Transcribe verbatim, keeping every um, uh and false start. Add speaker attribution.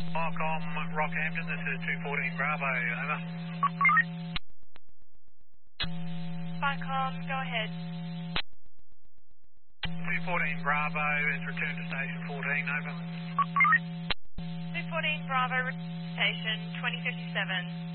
Speaker 1: Marcom, Rockhampton, this is two fourteen Bravo, over.
Speaker 2: Marcom, go ahead.
Speaker 1: two fourteen Bravo is returned to station fourteen, over.
Speaker 2: two fourteen Bravo, station twenty fifty-seven.